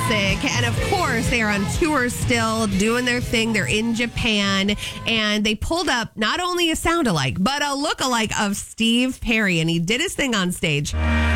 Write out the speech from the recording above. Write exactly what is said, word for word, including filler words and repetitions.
classic. And of course, they are on tour still, doing their thing. They're in Japan. And they pulled up not only a sound alike, but a look alike of Steve Perry. And he did his thing on stage.